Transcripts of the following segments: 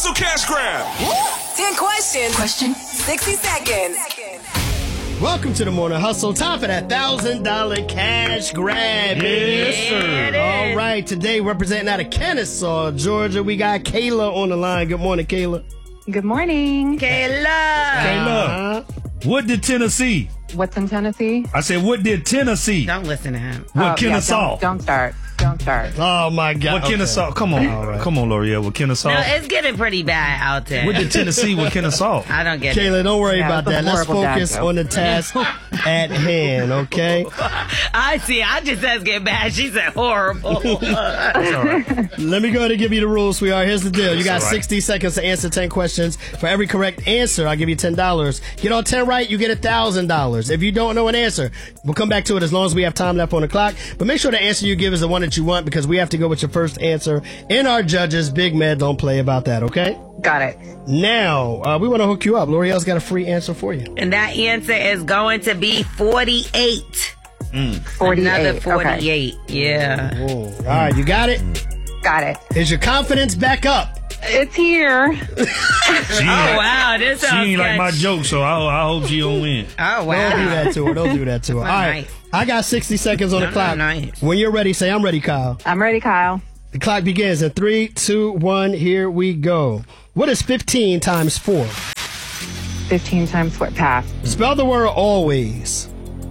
Hustle Cash Grab. 10 questions. 60 seconds. Welcome to the Morning Hustle. Time for that $1,000 cash grab. Yes, sir. All right. Today, representing out of Kennesaw, Georgia, we got Kayla on the line. Good morning, Kayla. Good morning. Kayla, what did Tennessee? What's in Tennessee? I said, what did Tennessee? Don't listen to him. What Kennesaw? Don't start. Oh, my God. What Kennesaw? Come on. Come on, L'Oreal. What Kennesaw? No, it's getting pretty bad out there. What did Tennessee with Kennesaw? I don't get it. Kayla, don't worry about it's a that. Let's horrible dad focus joke. on the task at hand, okay? I see. I just said it's getting bad. She said horrible. That's all right. Let me go ahead and give you the rules, sweetheart. Here's the deal. You got That's all right. 60 seconds to answer 10 questions. For every correct answer, I'll give you $10. Get all 10 right, you get $1,000. If you don't know an answer, we'll come back to it as long as we have time left on the clock. But make sure the answer you give is the one that you want, because we have to go with your first answer. And our judges, Big Med, don't play about that, okay? Got it. Now, we want to hook you up. L'Oreal's got a free answer for you. And that answer is going to be 48. 48. Another 48. Okay. Yeah. All right, you got it? Got it. Is your confidence back up? It's here. She Oh, wow. This She sounds ain't like my sketch. joke, so I hope she don't win. Oh, Don't do wow. that to her. Don't do that to her. All right, Nice. I got 60 seconds on the No, clock. nice. When you're ready, say, I'm ready, Kyle. I'm ready, Kyle. The clock begins in 3, 2, 1. Here we go. What is 15 times 4? 15 times 4. Pass. Spell the word always.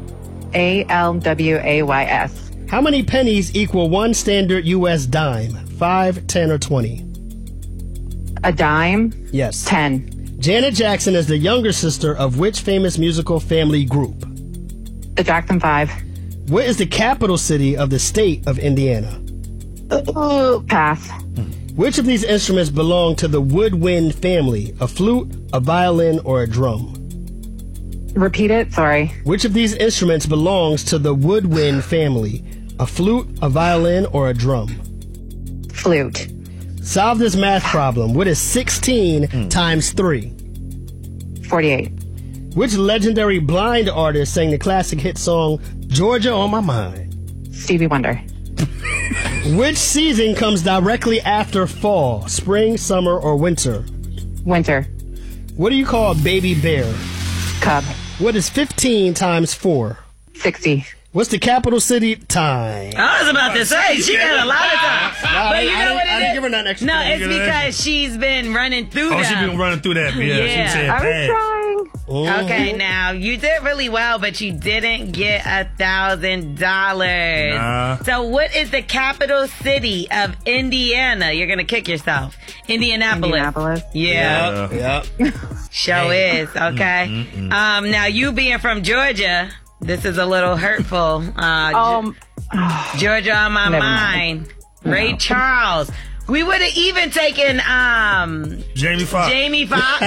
ALWAYS. How many pennies equal one standard U.S. dime? 5, 10, or 20? A dime. Yes. 10. Janet Jackson is the younger sister of which famous musical family group? The Jackson 5. What is the capital city of the state of Indiana? Pass. Which of these instruments belong to the woodwind family? A flute, a violin, or a drum? Repeat it. Sorry. Which of these instruments belongs to the woodwind family? A flute, a violin, or a drum? Flute. Solve this math problem. What is 16 times 3? 48. Which legendary blind artist sang the classic hit song Georgia on My Mind? Stevie Wonder. Which season comes directly after fall? Spring, summer, or winter? Winter. What do you call a baby bear? Cub. What is 15 times 4? 60. What's the capital city? Time. I was about to say, she got a lot of time. But you know what I it didn't is? give her nothing extra. No, I didn't it's give her because she's been running through Oh, she them. been running through that. Yeah, Yeah. she said I was pass. trying. Okay, now you did really well, but you didn't get $1,000. Nah. So, what is the capital city of Indiana? You're gonna kick yourself. Indianapolis. Yeah, Yep. show is okay. Now you being from Georgia, this is a little hurtful. Georgia on my Never mind. Ray Charles. We would have even taken Jamie Foxx. Jamie Foxx.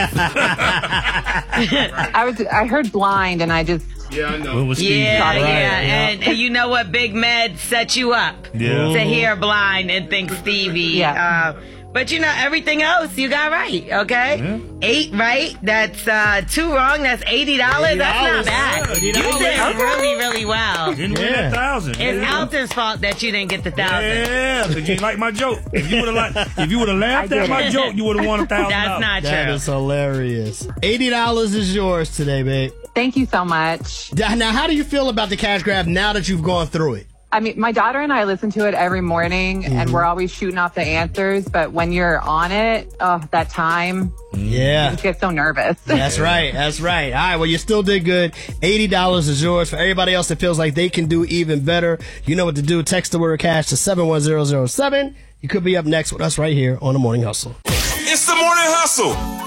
I heard blind and I just. What was Steve? Yeah, Right, yeah. And you know what? Big Med set you up Yeah. to hear blind and think Stevie. Yeah. But you know, everything else you got right, okay? Yeah. 8 right. That's 2 wrong. That's $80. That's not bad. $80. You did really, really well. Didn't win Yeah. 1,000. It's Alton's fault that you didn't get the 1,000. Yeah, because you ain't like my joke. If you would have laughed at my joke, you would have won $1,000. That's not That true. is hilarious. $80 is yours today, babe. Thank you so much. Now, how do you feel about the cash grab now that you've gone through it? I mean, my daughter and I listen to it every morning, and we're always shooting off the answers. But when you're on it, that time, Yeah. I just get so nervous. That's right. That's right. All right. Well, you still did good. $80 is yours. For everybody else that feels like they can do even better, you know what to do. Text the word cash to 71007. You could be up next with us right here on The Morning Hustle. It's the Morning Hustle